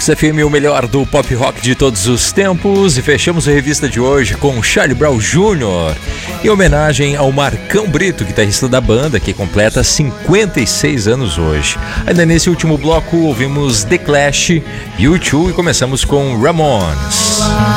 Mix FM, o melhor do pop rock de todos os tempos, e fechamos a revista de hoje com Charlie Brown Jr., em homenagem ao Marcão Brito, guitarrista da banda, que completa 56 anos hoje. Ainda nesse último bloco ouvimos The Clash, U2 e começamos com Ramones.